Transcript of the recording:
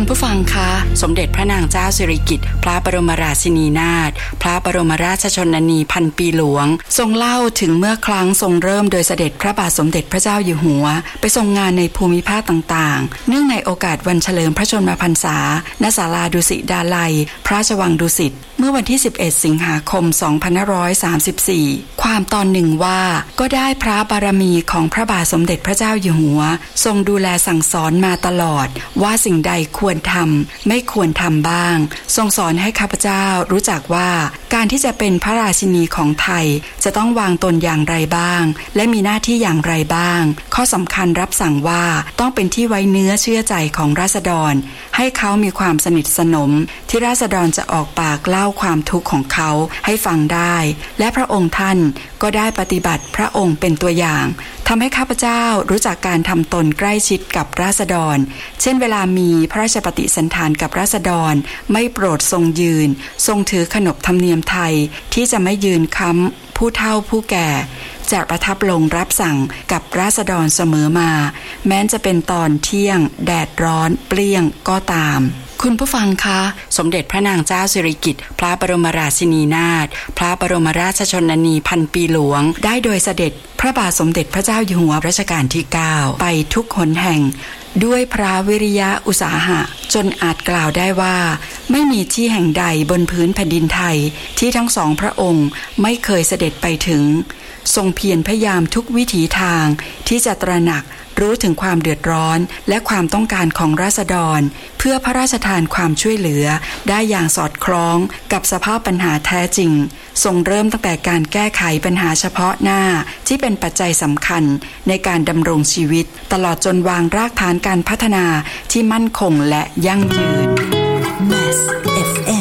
ผู้ฟังคะสมเด็จพระนางเจ้าสิริกิติ์พระบรมราชินีนาถพระบรมราชชนนีพันปีหลวงทรงเล่าถึงเมื่อครั้งทรงเริ่มโดยเสด็จพระบาทสมเด็จพระเจ้าอยู่หัวไปทรงงานในภูมิภาคต่างๆเนื่องในโอกาสวันเฉลิมพระชนมพรรษาณศาลาดุสิตดาลัยพระราชวังดุสิตเมื่อวันที่11สิงหาคม2534ความตอนหนึ่งว่าก็ได้พระบารมีของพระบาทสมเด็จพระเจ้าอยู่หัวทรงดูแลสั่งสอนมาตลอดว่าสิ่งใดควรทำไม่ควรทำบ้างทรงสอนให้ข้าพเจ้ารู้จักว่าการที่จะเป็นพระราชินีของไทยจะต้องวางตนอย่างไรบ้างและมีหน้าที่อย่างไรบ้างข้อสำคัญรับสั่งว่าต้องเป็นที่ไว้เนื้อเชื่อใจของราษฎรให้เขามีความสนิทสนมที่ราษฎรจะออกปากเล่าความทุกข์ของเขาให้ฟังได้และพระองค์ท่านก็ได้ปฏิบัติพระองค์เป็นตัวอย่างทำให้ข้าพเจ้ารู้จักการทำตนใกล้ชิดกับราษฎรเช่นเวลามีพระราชปฏิสันถานกับราษฎรไม่โปรดทรงยืนทรงถือขนบธรรมเนียมไทยที่จะไม่ยืนค้ำผู้เฒ่าผู้แก่จะประทับลงรับสั่งกับราษฎรเสมอมาแม้จะเป็นตอนเที่ยงแดดร้อนเปรี้ยงก็ตามคุณผู้ฟังคะสมเด็จพระนางเจ้าสิริกิติ์พระบรมราชินีนาถพระบรมราชชนนีพันปีหลวงได้โดยเสด็จพระบาทสมเด็จพระเจ้าอยู่หัวรัชกาลที่9ไปทุกหนแห่งด้วยพระวิริยะอุตสาหะจนอาจกล่าวได้ว่าไม่มีที่แห่งใดบนพื้นแผ่นดินไทยที่ทั้งสองพระองค์ไม่เคยเสด็จไปถึงทรงเพียรพยายามทุกวิถีทางที่จะตระหนักรู้ถึงความเดือดร้อนและความต้องการของราษฎรเพื่อพระราชทานความช่วยเหลือได้อย่างสอดคล้องกับสภาพปัญหาแท้จริงทรงเริ่มตั้งแต่การแก้ไขปัญหาเฉพาะหน้าที่เป็นปัจจัยสำคัญในการดำรงชีวิตตลอดจนวางรากฐานการพัฒนาที่มั่นคงและยั่งยืน Mass FM